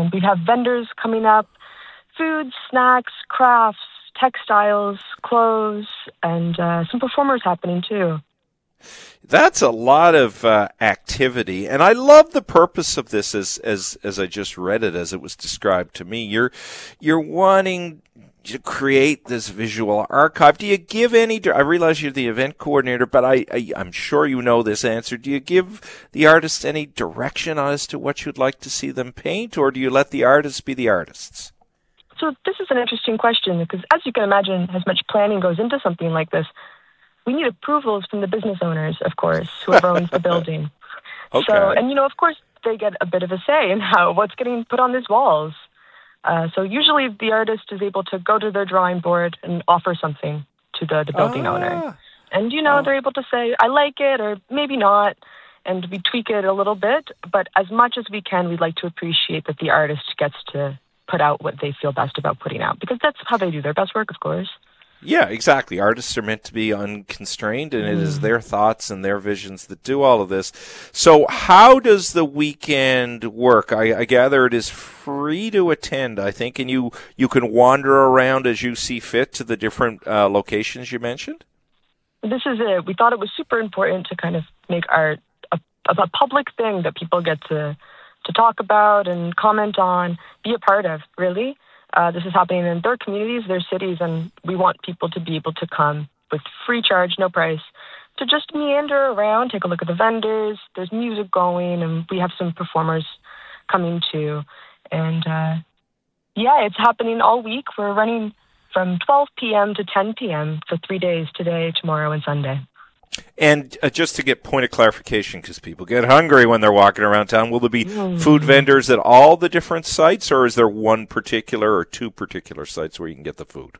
And we have vendors coming up, food, snacks, crafts, textiles, clothes, and some performers happening too. That's a lot of activity, and I love the purpose of this as I just read it, as it was described to me. You're wanting to create this visual archive. Do you give any? I realize you're the event coordinator, but I'm sure you know this answer. Do you give the artists any direction as to what you'd like to see them paint, or do you let the artists be the artists? So this is an interesting question because, as you can imagine, as much planning goes into something like this, we need approvals from the business owners, of course, whoever owns the building. Okay. So, and of course, they get a bit of a say in what's getting put on these walls. So usually the artist is able to go to their drawing board and offer something to the building owner. And, they're able to say, I like it, or maybe not, and we tweak it a little bit. But as much as we can, we'd like to appreciate that the artist gets to put out what they feel best about putting out, because that's how they do their best work, of course. Yeah, exactly. Artists are meant to be unconstrained, and it is their thoughts and their visions that do all of this. So how does the weekend work? I gather it is free to attend, I think, and you can wander around as you see fit to the different locations you mentioned? This is it. We thought it was super important to kind of make art a public thing that people get to talk about and comment on, be a part of, really. This is happening in their communities, their cities, and we want people to be able to come with free charge, no price, to just meander around, take a look at the vendors. There's music going, and we have some performers coming too. And it's happening all week. We're running from 12 p.m. to 10 p.m. for 3 days, today, tomorrow, and Sunday. And just to get point of clarification, because people get hungry when they're walking around town, will there be food vendors at all the different sites, or is there one particular or two particular sites where you can get the food?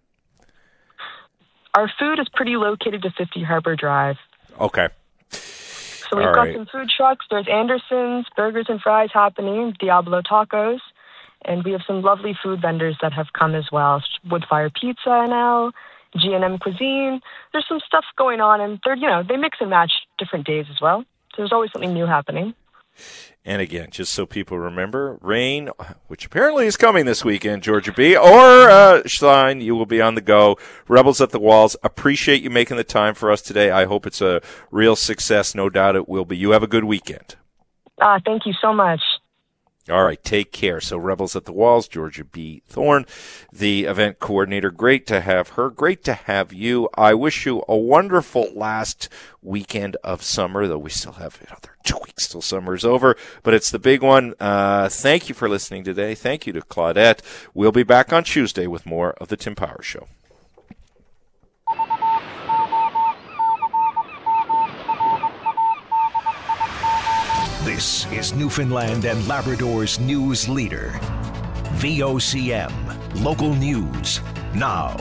Our food is pretty located to 50 Harbor Drive. Okay. So we've got some food trucks. There's Anderson's, Burgers and Fries happening, Diablo Tacos, and we have some lovely food vendors that have come as well. Woodfire Pizza NL, G&M Cuisine. There's some stuff going on, and they mix and match different days as well. So there's always something new happening. And again, just so people remember, rain, which apparently is coming this weekend, Georgia B, or Schlein, you will be on the go. Rebels at the Walls, appreciate you making the time for us today. I hope it's a real success. No doubt it will be. You have a good weekend. Thank you so much. All right, take care. So Rebels at the Walls, Georgia B. Thorne, the event coordinator. Great to have her. Great to have you. I wish you a wonderful last weekend of summer, though we still have another 2 weeks till summer's over, but it's the big one. Thank you for listening today. Thank you to Claudette. We'll be back on Tuesday with more of the Tim Powers Show. This is Newfoundland and Labrador's news leader. VOCM, local news, now.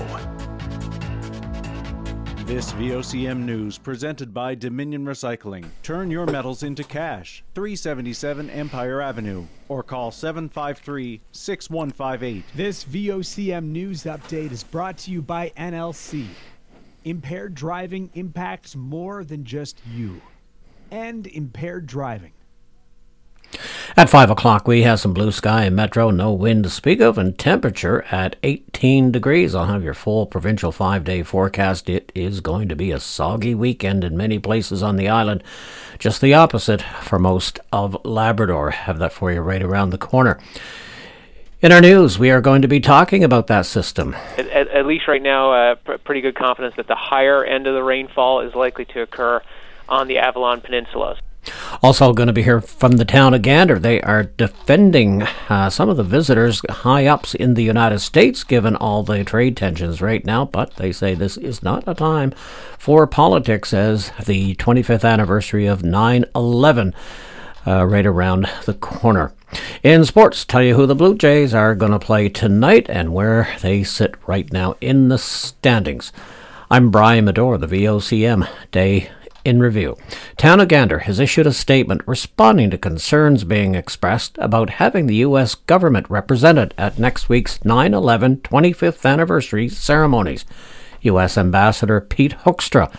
This VOCM news presented by Dominion Recycling. Turn your metals into cash. 377 Empire Avenue or call 753-6158. This VOCM news update is brought to you by NLC. Impaired driving impacts more than just you. And impaired driving. At 5 o'clock, we have some blue sky in Metro, no wind to speak of, and temperature at 18 degrees. I'll have your full provincial 5-day forecast. It is going to be a soggy weekend in many places on the island. Just the opposite for most of Labrador. Have that for you right around the corner. In our news, we are going to be talking about that system. At least right now, pretty good confidence that the higher end of the rainfall is likely to occur on the Avalon Peninsula. Also going to be here from the town of Gander. They are defending some of the visitors high-ups in the United States, given all the trade tensions right now, but they say this is not a time for politics as the 25th anniversary of 9/11 right around the corner. In sports, tell you who the Blue Jays are going to play tonight and where they sit right now in the standings. I'm Brian Medore, the VOCM Day in Review. Town of Gander has issued a statement responding to concerns being expressed about having the U.S. government represented at next week's 9/11 25th anniversary ceremonies. U.S. Ambassador Pete Hoekstra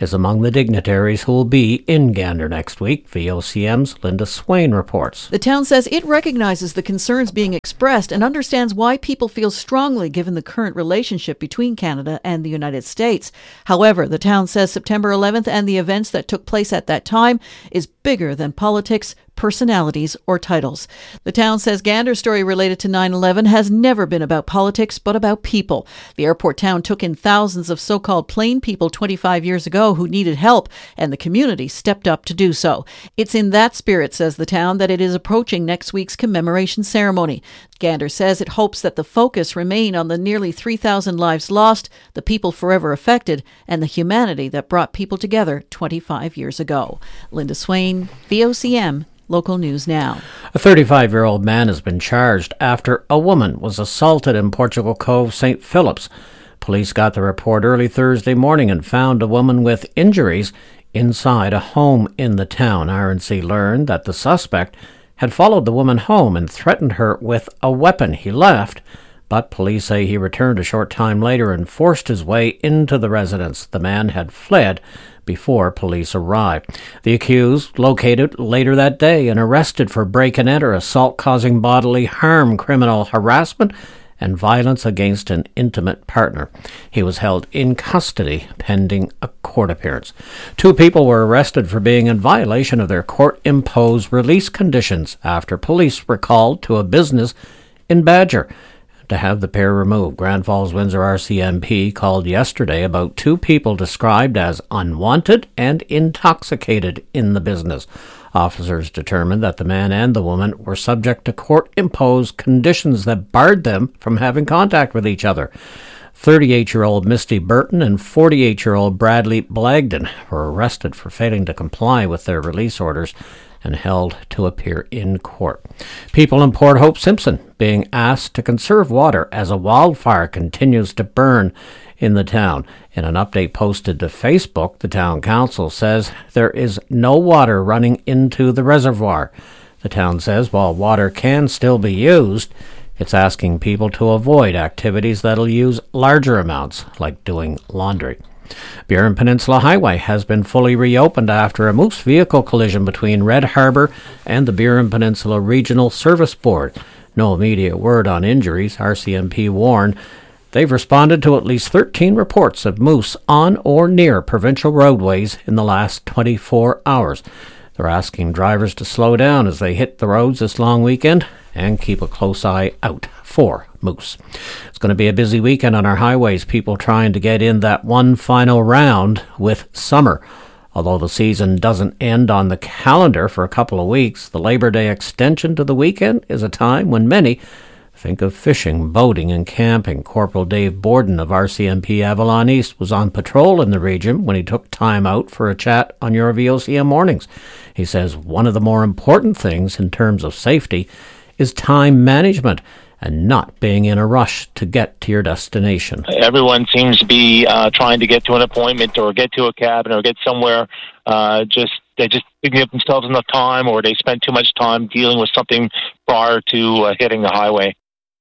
is among the dignitaries who will be in Gander next week. VOCM's Linda Swain reports. The town says it recognizes the concerns being expressed and understands why people feel strongly given the current relationship between Canada and the United States. However, the town says September 11th and the events that took place at that time is bigger than politics, personalities, or titles. The town says Gander's story related to 9/11 has never been about politics, but about people. The airport town took in thousands of so-called plain people 25 years ago who needed help, and the community stepped up to do so. It's in that spirit, says the town, that it is approaching next week's commemoration ceremony. Gander says it hopes that the focus remain on the nearly 3,000 lives lost, the people forever affected, and the humanity that brought people together 25 years ago. Linda Swain, VOCM, Local News Now. A 35-year-old man has been charged after a woman was assaulted in Portugal Cove, St. Philip's. Police got the report early Thursday morning and found a woman with injuries inside a home in the town. RNC learned that the suspect had followed the woman home and threatened her with a weapon. He left, but police say he returned a short time later and forced his way into the residence. The man had fled before police arrived. The accused, located later that day and arrested for break-and-enter, assault causing bodily harm, criminal harassment, and violence against an intimate partner. He was held in custody pending a court appearance. 2 people were arrested for being in violation of their court-imposed release conditions after police were called to a business in Badger to have the pair removed. Grand Falls Windsor RCMP called yesterday about 2 people described as unwanted and intoxicated in the business. Officers determined that the man and the woman were subject to court-imposed conditions that barred them from having contact with each other. 38-year-old Misty Burton and 48-year-old Bradley Blagden were arrested for failing to comply with their release orders and held to appear in court. People in Port Hope Simpson being asked to conserve water as a wildfire continues to burn in the town. In an update posted to Facebook, the town council says there is no water running into the reservoir. The town says while water can still be used, it's asking people to avoid activities that'll use larger amounts, like doing laundry. Burin Peninsula Highway has been fully reopened after a moose vehicle collision between Red Harbour and the Burin Peninsula Regional Service Board. No immediate word on injuries. RCMP warned they've responded to at least 13 reports of moose on or near provincial roadways in the last 24 hours. They're asking drivers to slow down as they hit the roads this long weekend and keep a close eye out for moose. It's going to be a busy weekend on our highways, people trying to get in that one final round with summer. Although the season doesn't end on the calendar for a couple of weeks, the Labor Day extension to the weekend is a time when many think of fishing, boating, and camping. Corporal Dave Borden of RCMP Avalon East was on patrol in the region when he took time out for a chat on your VOCM mornings. He says one of the more important things in terms of safety is time management and not being in a rush to get to your destination. Everyone seems to be trying to get to an appointment or get to a cabin or get somewhere. They just give themselves enough time, or they spend too much time dealing with something prior to hitting the highway.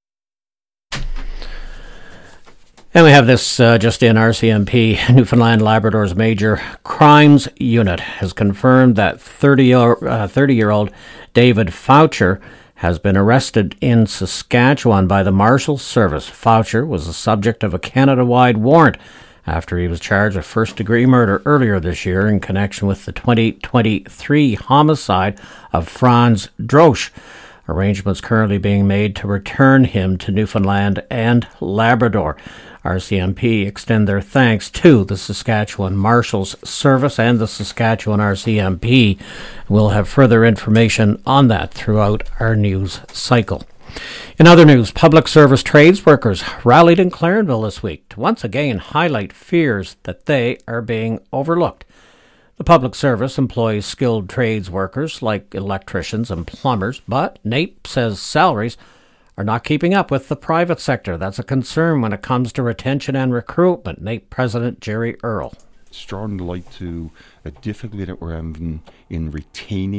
And we have this just in. RCMP Newfoundland Labrador's Major Crimes Unit has confirmed that 30-year-old David Foucher has been arrested in Saskatchewan by the Marshals Service. Foucher was the subject of a Canada-wide warrant after he was charged with first-degree murder earlier this year in connection with the 2023 homicide of Franz Drosch. Arrangements currently being made to return him to Newfoundland and Labrador. RCMP extend their thanks to the Saskatchewan Marshals Service and the Saskatchewan RCMP. We'll have further information on that throughout our news cycle. In other news, public service trades workers rallied in Clarenville this week to once again highlight fears that they are being overlooked. The public service employs skilled trades workers like electricians and plumbers, but NAPE says salaries are not keeping up with the private sector. That's a concern when it comes to retention and recruitment. NAPE President Jerry Earle. It's drawing light to a difficulty that we're having in retaining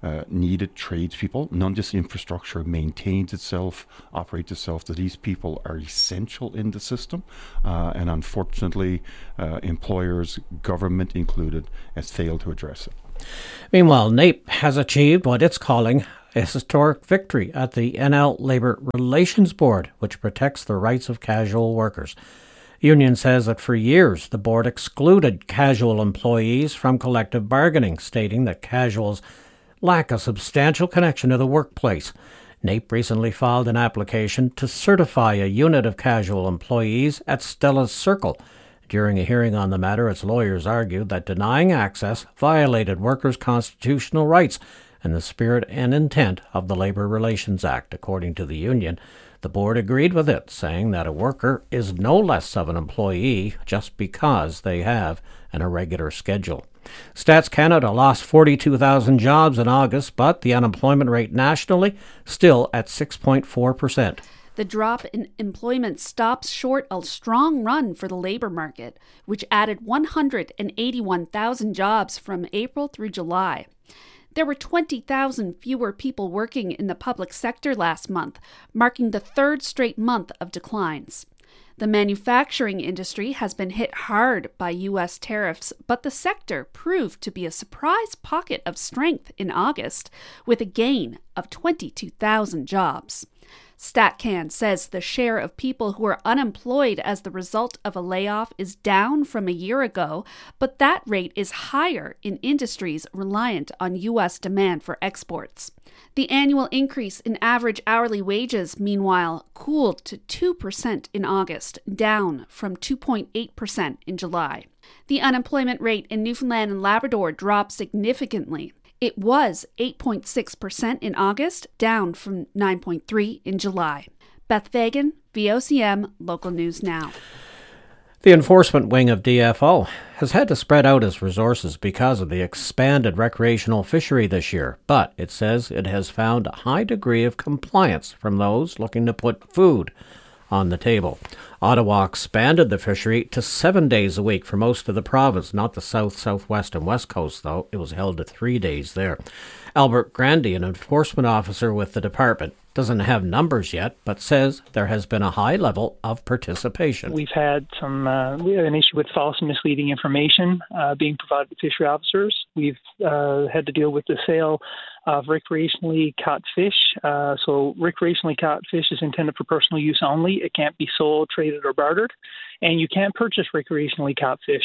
needed tradespeople. None of this infrastructure maintains itself, operates itself. So these people are essential in the system, and unfortunately, employers, government included, has failed to address it. Meanwhile, NAPE has achieved what it's calling a historic victory at the NL Labour Relations Board, which protects the rights of casual workers. Union says that for years the board excluded casual employees from collective bargaining, stating that casuals lack a substantial connection to the workplace. NAPE recently filed an application to certify a unit of casual employees at Stella's Circle. During a hearing on the matter, its lawyers argued that denying access violated workers' constitutional rights and the spirit and intent of the Labour Relations Act. According to the union, the board agreed with it, saying that a worker is no less of an employee just because they have an irregular schedule. Stats Canada lost 42,000 jobs in August, but the unemployment rate nationally still at 6.4%. The drop in employment stops short a strong run for the labor market, which added 181,000 jobs from April through July. There were 20,000 fewer people working in the public sector last month, marking the third straight month of declines. The manufacturing industry has been hit hard by U.S. tariffs, but the sector proved to be a surprise pocket of strength in August, with a gain of 22,000 jobs. StatCan says the share of people who are unemployed as the result of a layoff is down from a year ago, but that rate is higher in industries reliant on U.S. demand for exports. The annual increase in average hourly wages, meanwhile, cooled to 2% in August, down from 2.8% in July. The unemployment rate in Newfoundland and Labrador dropped significantly. It was 8.6% in August, down from 9.3% in July. Beth Fagan, VOCM, Local News Now. The enforcement wing of DFO has had to spread out its resources because of the expanded recreational fishery this year, but it says it has found a high degree of compliance from those looking to put food on the table. Ottawa expanded the fishery to 7 days a week for most of the province, not the south, southwest, and west coast, though. It was held to 3 days there. Albert Grandy, an enforcement officer with the department, doesn't have numbers yet, but says there has been a high level of participation. We've had an issue with false and misleading information being provided to fishery officers. We've had to deal with the sale of recreationally caught fish. So recreationally caught fish is intended for personal use only. It can't be sold, traded, or bartered, and you can't purchase recreationally caught fish.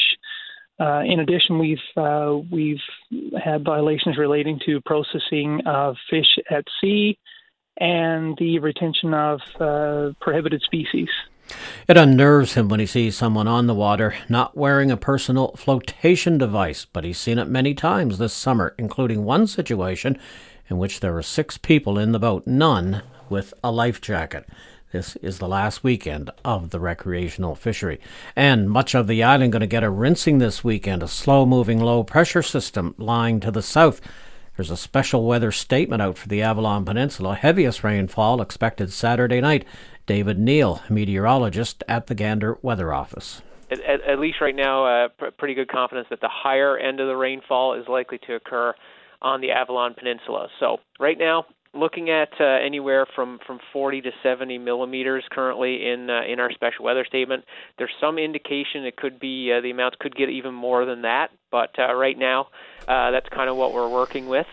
In addition, we've had violations relating to processing of fish at sea and the retention of prohibited species. It unnerves him when he sees someone on the water not wearing a personal flotation device, but he's seen it many times this summer, including one situation in which there were 6 people in the boat, none with a life jacket. This is the last weekend of the recreational fishery. And much of the island going to get a rinsing this weekend, a slow-moving low-pressure system lying to the south. There's a special weather statement out for the Avalon Peninsula. Heaviest rainfall expected Saturday night. David Neal, meteorologist at the Gander Weather Office. At least right now, pretty good confidence that the higher end of the rainfall is likely to occur on the Avalon Peninsula. So right now, looking at anywhere from 40 to 70 millimeters currently in our special weather statement. There's some indication it could be the amounts could get even more than that, but right now that's kind of what we're working with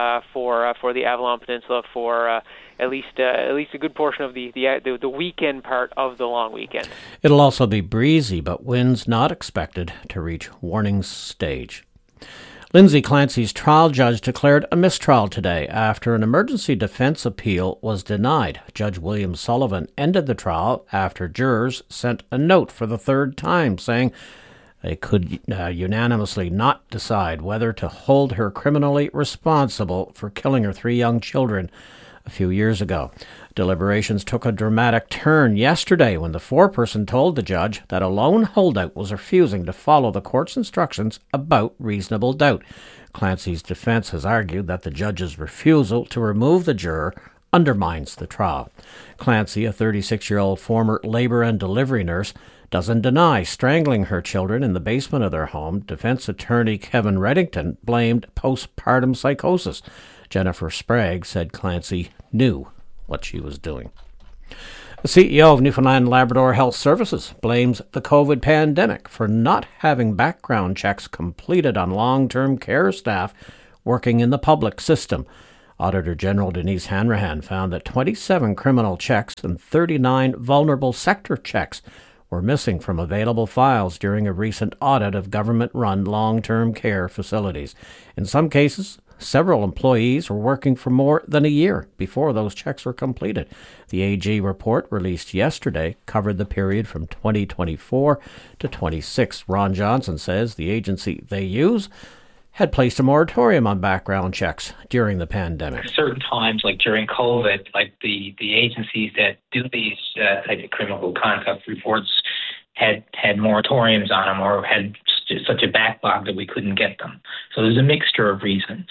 for the Avalon Peninsula for at least a good portion of the weekend part of the long weekend. It'll also be breezy, but winds not expected to reach warning stage. Lindsay Clancy's trial judge declared a mistrial today after an emergency defense appeal was denied. Judge William Sullivan ended the trial after jurors sent a note for the third time saying they could unanimously not decide whether to hold her criminally responsible for killing her 3 young children a few years ago. Deliberations took a dramatic turn yesterday when the foreperson told the judge that a lone holdout was refusing to follow the court's instructions about reasonable doubt. Clancy's defense has argued that the judge's refusal to remove the juror undermines the trial. Clancy, a 36-year-old former labor and delivery nurse, doesn't deny strangling her children in the basement of their home. Defense attorney Kevin Reddington blamed postpartum psychosis. Jennifer Sprague said Clancy knew what she was doing. The CEO of Newfoundland and Labrador Health Services blames the COVID pandemic for not having background checks completed on long-term care staff working in the public system. Auditor General Denise Hanrahan found that 27 criminal checks and 39 vulnerable sector checks were missing from available files during a recent audit of government-run long-term care facilities. In some cases, several employees were working for more than a year before those checks were completed. The AG report released yesterday covered the period from 2024 to 26. Ron Johnson says the agency they use had placed a moratorium on background checks during the pandemic. Certain times, like during COVID, like the agencies that do these type of criminal conduct reports had moratoriums on them or had such a backlog that we couldn't get them. So there's a mixture of reasons.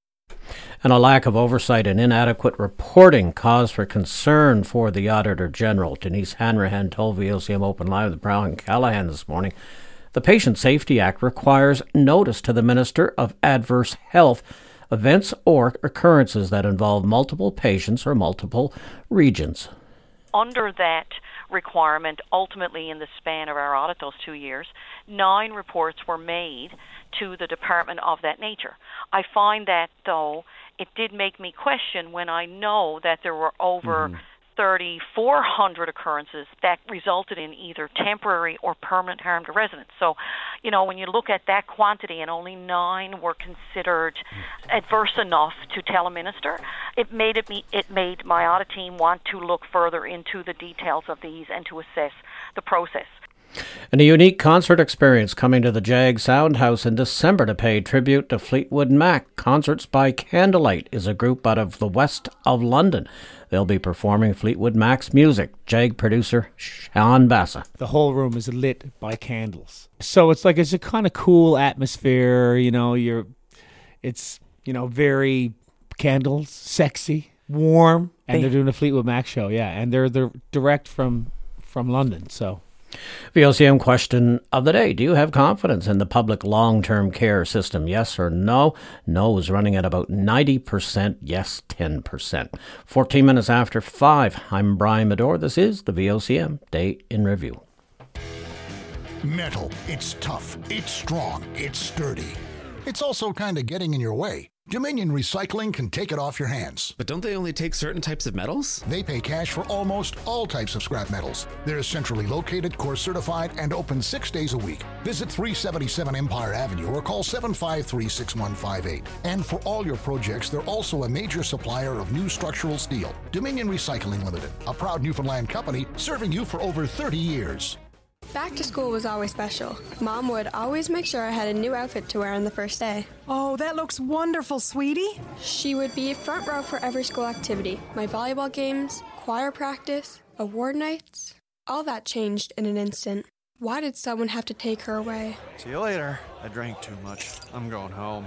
And a lack of oversight and inadequate reporting cause for concern for the Auditor General. Denise Hanrahan told VOCM Open Live with Brian Callahan this morning. The Patient Safety Act requires notice to the Minister of Adverse Health events or occurrences that involve multiple patients or multiple regions. Under that requirement, ultimately in the span of our audit, those 2 years, 9 reports were made to the department of that nature. I find that, though, it did make me question when I know that there were over 3,400 occurrences that resulted in either temporary or permanent harm to residents. So, when you look at that quantity and only 9 were considered adverse enough to tell a minister, it made my audit team want to look further into the details of these and to assess the process. And a unique concert experience coming to the Jag Soundhouse in December to pay tribute to Fleetwood Mac. Concerts by Candlelight is a group out of the west of London. They'll be performing Fleetwood Mac's music. Jag producer Sean Bassa. The whole room is lit by candles. So it's a kind of cool atmosphere, it's very candles, sexy, warm, and they're doing a Fleetwood Mac show, and they're direct from London, so. VOCM question of the day. Do you have confidence in the public long-term care system? Yes or no? No is running at about 90%. Yes, 10%. 14 minutes after 5. I'm Brian Medore. This is the VOCM Day in Review. Metal. It's tough. It's strong. It's sturdy. It's also kind of getting in your way. Dominion Recycling can take it off your hands. But don't they only take certain types of metals? They pay cash for almost all types of scrap metals. They're centrally located, core certified, and open 6 days a week. Visit 377 Empire Avenue or call 753-6158. And for all your projects, they're also a major supplier of new structural steel. Dominion Recycling Limited, a proud Newfoundland company serving you for over 30 years. Back to school was always special. Mom would always make sure I had a new outfit to wear on the first day. Oh, that looks wonderful, sweetie. She would be front row for every school activity. My volleyball games, choir practice, award nights. All that changed in an instant. Why did someone have to take her away? See you later. I drank too much. I'm going home.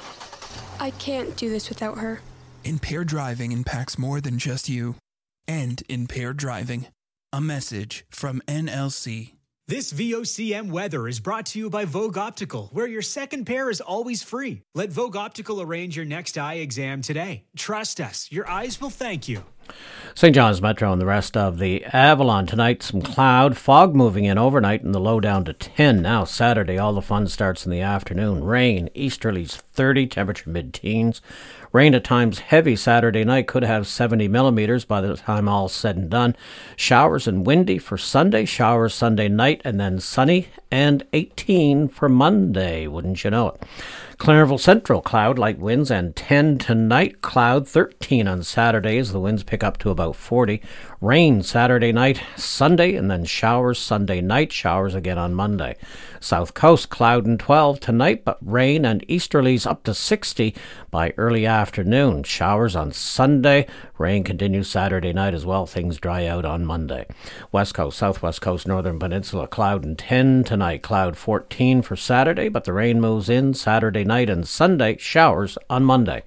I can't do this without her. Impaired driving impacts more than just you. End impaired driving. A message from NLC. This VOCM weather is brought to you by Vogue Optical, where your second pair is always free. Let Vogue Optical arrange your next eye exam today. Trust us, your eyes will thank you. St. John's Metro and the rest of the Avalon tonight, some cloud, fog moving in overnight and the low down to 10. Now Saturday, all the fun starts in the afternoon. Rain, easterlies 30, temperature mid-teens. Rain at times heavy Saturday night, could have 70 millimeters by the time all's said and done. Showers and windy for Sunday, showers Sunday night, and then sunny and 18 for Monday, wouldn't you know it. Clarenville Central, cloud, light winds, and 10 tonight. Cloud, 13 on Saturdays. The winds pick up to about 40. Rain Saturday night, Sunday, and then showers Sunday night. Showers again on Monday. South Coast, cloud and 12 tonight, but rain and easterlies up to 60 by early afternoon. Showers on Sunday. Rain continues Saturday night as well. Things dry out on Monday. West Coast, Southwest Coast, Northern Peninsula, cloud and 10 tonight. Cloud 14 for Saturday, but the rain moves in Saturday night and Sunday. Showers on Monday.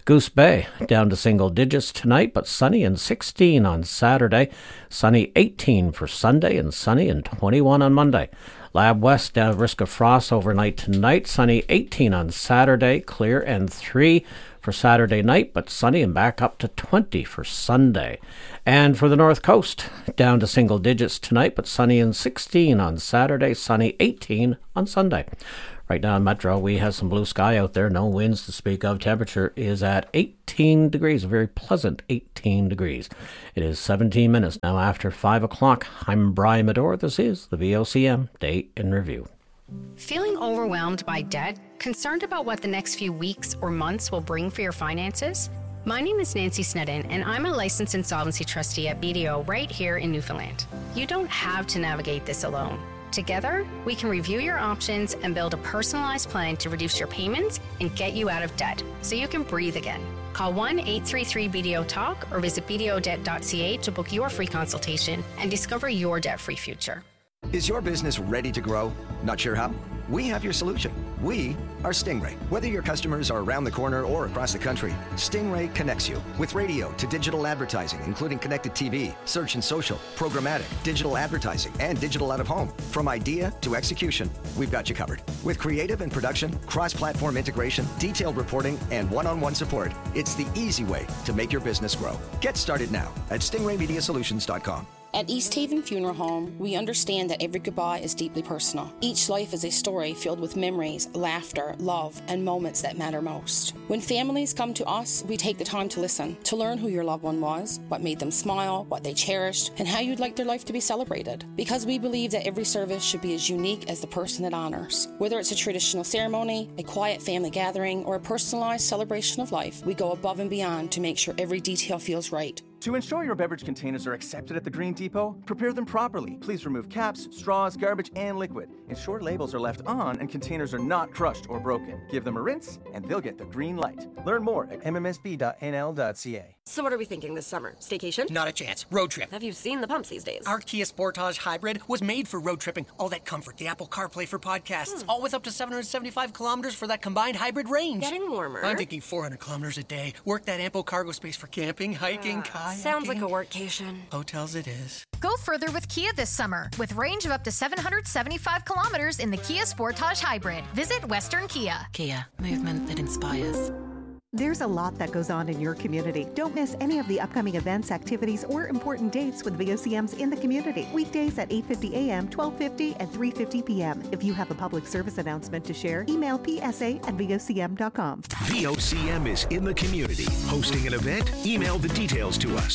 Goose Bay down to single digits tonight, but sunny and 16 on Saturday. Sunny 18 for Sunday and sunny and 21 on Monday. Lab West down risk of frost overnight tonight. Sunny 18 on Saturday, clear and 3 for Saturday night, but sunny and back up to 20 for Sunday. And for the North Coast, down to single digits tonight, but sunny and 16 on Saturday, sunny 18 on Sunday. Right now in Metro, we have some blue sky out there, no winds to speak of. Temperature is at 18 degrees, a very pleasant 18 degrees. It is 17 minutes now after 5 o'clock. I'm Brian Medor. This is the VOCM Day in Review. Feeling overwhelmed by debt? Concerned about what the next few weeks or months will bring for your finances? My name is Nancy Snedden, and I'm a licensed insolvency trustee at BDO right here in Newfoundland. You don't have to navigate this alone. Together, we can review your options and build a personalized plan to reduce your payments and get you out of debt so you can breathe again. Call 1-833-BDO-TALK or visit bdodebt.ca to book your free consultation and discover your debt-free future. Is your business ready to grow? Not sure how? We have your solution. We are Stingray. Whether your customers are around the corner or across the country, Stingray connects you with radio to digital advertising, including connected TV, search and social, programmatic, digital advertising, and digital out-of-home. From idea to execution, we've got you covered. With creative and production, cross-platform integration, detailed reporting, and one-on-one support, it's the easy way to make your business grow. Get started now at stingraymediasolutions.com. At East Haven Funeral Home, we understand that every goodbye is deeply personal. Each life is a story filled with memories, laughter, love, and moments that matter most. When families come to us, we take the time to listen, to learn who your loved one was, what made them smile, what they cherished, and how you'd like their life to be celebrated. Because we believe that every service should be as unique as the person it honors. Whether it's a traditional ceremony, a quiet family gathering, or a personalized celebration of life, we go above and beyond to make sure every detail feels right. To ensure your beverage containers are accepted at the Green Depot, prepare them properly. Please remove caps, straws, garbage, and liquid. Ensure labels are left on and containers are not crushed or broken. Give them a rinse, and they'll get the green light. Learn more at mmsb.nl.ca. So what are we thinking this summer? Staycation? Not a chance. Road trip. Have you seen the pumps these days? Our Kia Sportage Hybrid was made for road tripping. All that comfort, the Apple CarPlay for podcasts, all with up to 775 kilometers for that combined hybrid range. Getting warmer. I'm thinking 400 kilometers a day. Work that ample cargo space for camping, hiking, kayaking. Sounds like a workcation. Hotels it is. Go further with Kia this summer with range of up to 775 kilometers in the Kia Sportage Hybrid. Visit Western Kia. Kia, movement that inspires. There's a lot that goes on in your community. Don't miss any of the upcoming events, activities, or important dates with VOCMs in the community. Weekdays at 8:50 a.m., 12:50, and 3:50 p.m. If you have a public service announcement to share, email psa@vocm.com. VOCM is in the community. Hosting an event? Email the details to us.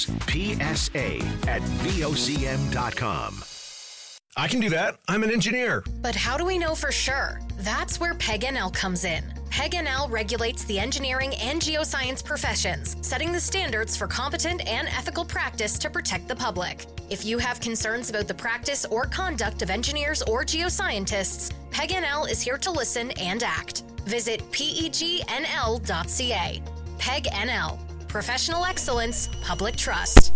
psa@vocm.com. I can do that. I'm an engineer. But how do we know for sure? That's where PEG-NL comes in. PEG-NL regulates the engineering and geoscience professions, setting the standards for competent and ethical practice to protect the public. If you have concerns about the practice or conduct of engineers or geoscientists, PEG-NL is here to listen and act. Visit PEGNL.ca. PEG-NL. Professional excellence, public trust.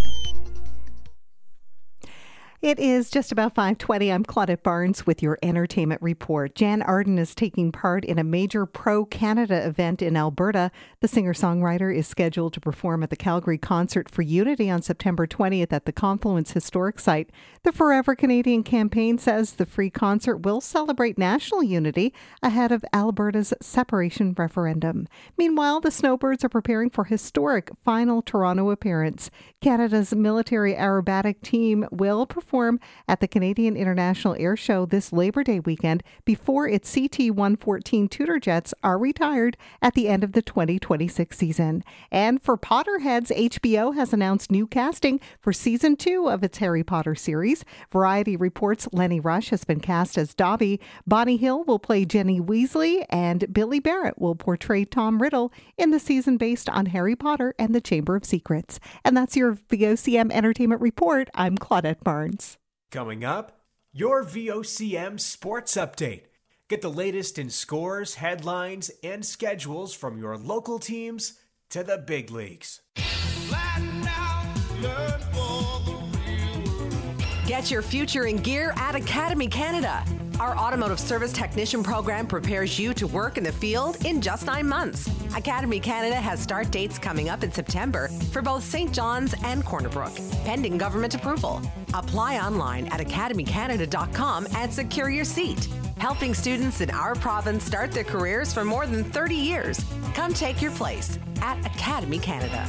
It is just about 5:20. I'm Claudette Barnes with your entertainment report. Jan Arden is taking part in a major pro-Canada event in Alberta. The singer-songwriter is scheduled to perform at the Calgary Concert for Unity on September 20th at the Confluence Historic Site. The Forever Canadian campaign says the free concert will celebrate national unity ahead of Alberta's separation referendum. Meanwhile, the Snowbirds are preparing for historic final Toronto appearance. Canada's military aerobatic team will perform at the Canadian International Air Show this Labor Day weekend before its CT-114 Tudor jets are retired at the end of the 2026 season. And for Potterheads, HBO has announced new casting for Season 2 of its Harry Potter series. Variety reports Lenny Rush has been cast as Dobby, Bonnie Hill will play Jenny Weasley, and Billy Barrett will portray Tom Riddle in the season based on Harry Potter and the Chamber of Secrets. And that's your VOCM Entertainment Report. I'm Claudette Barnes. Coming up, your VOCM Sports Update. Get the latest in scores, headlines, and schedules from your local teams to the big leagues. Get your future in gear at Academy Canada. Our automotive service technician program prepares you to work in the field in just 9 months. Academy Canada has start dates coming up in September for both St. John's and Corner Brook, pending government approval. Apply online at academycanada.com and secure your seat. Helping students in our province start their careers for more than 30 years. Come take your place at Academy Canada.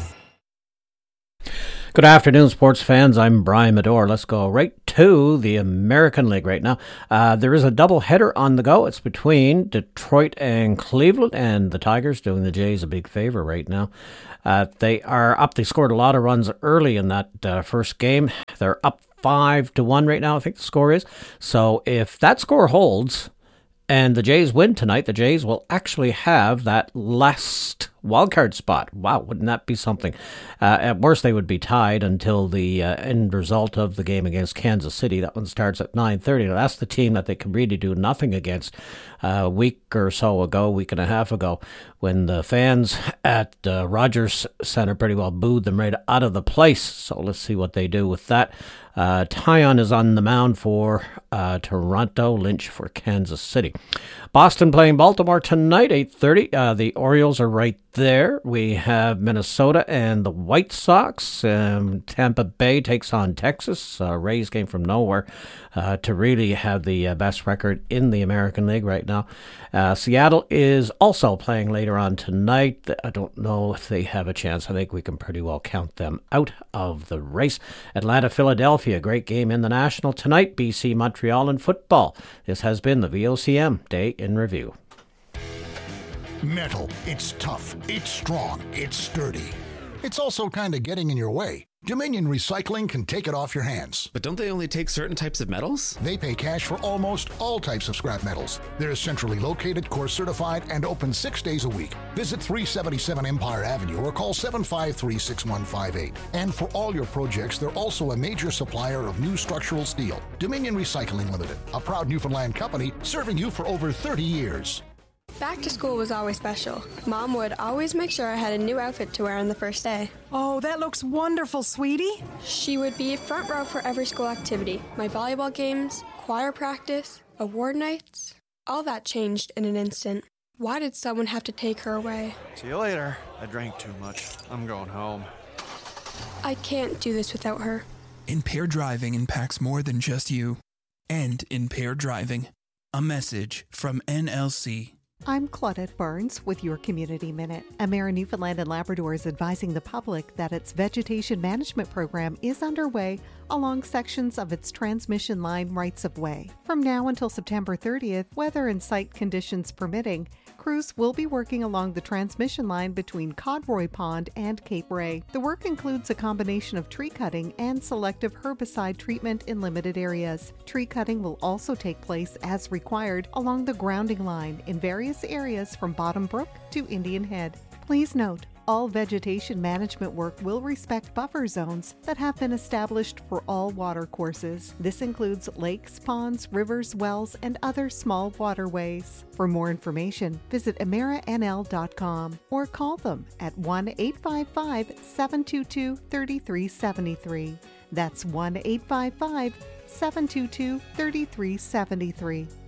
Good afternoon, sports fans. I'm Brian Medore. Let's go right to the American League right now. There is a doubleheader on the go. It's between Detroit and Cleveland, and the Tigers doing the Jays a big favor right now. They are up. They scored a lot of runs early in that first game. They're up 5-1 right now, I think the score is. So if that score holds and the Jays win tonight, the Jays will actually have that last wildcard spot. Wow, wouldn't that be something? At worst, they would be tied until the end result of the game against Kansas City. That one starts at 9:30. Now, that's the team that they can really do nothing against. A week or so ago, week and a half ago, when the fans at Rogers Center pretty well booed them right out of the place. So let's see what they do with that. Tyon is on the mound for Toronto, Lynch for Kansas City. Boston playing Baltimore tonight, 8:30. The Orioles are right there. We have Minnesota and the White Sox. Tampa Bay takes on Texas. Rays came from nowhere to really have the best record in the American League right now. Seattle is also playing later on tonight. I don't know if they have a chance. I think we can pretty well count them out of the race. Atlanta, Philadelphia, great game in the National tonight. BC, Montreal in football. This has been the VOCM Day in Review. Metal. It's tough. It's strong. It's sturdy. It's also kind of getting in your way. Dominion Recycling can take it off your hands. But don't they only take certain types of metals? They pay cash for almost all types of scrap metals. They're centrally located, core certified, and open 6 days a week. Visit 377 Empire Avenue or call 753-6158. And for all your projects, they're also a major supplier of new structural steel. Dominion Recycling Limited, a proud Newfoundland company serving you for over 30 years. Back to school was always special. Mom would always make sure I had a new outfit to wear on the first day. Oh, that looks wonderful, sweetie. She would be front row for every school activity. My volleyball games, choir practice, award nights. All that changed in an instant. Why did someone have to take her away? See you later. I drank too much. I'm going home. I can't do this without her. Impaired driving impacts more than just you. End impaired driving. A message from NLC. I'm Claudette Barnes with your Community Minute. Emera Newfoundland and Labrador is advising the public that its vegetation management program is underway along sections of its transmission line rights-of-way. From now until September 30th, weather and site conditions permitting, crews will be working along the transmission line between Codroy Pond and Cape Ray. The work includes a combination of tree cutting and selective herbicide treatment in limited areas. Tree cutting will also take place as required along the grounding line in various areas from Bottom Brook to Indian Head. Please note, all vegetation management work will respect buffer zones that have been established for all water courses. This includes lakes, ponds, rivers, wells, and other small waterways. For more information, visit emeranl.com or call them at 1-855-722-3373. That's 1-855-722-3373.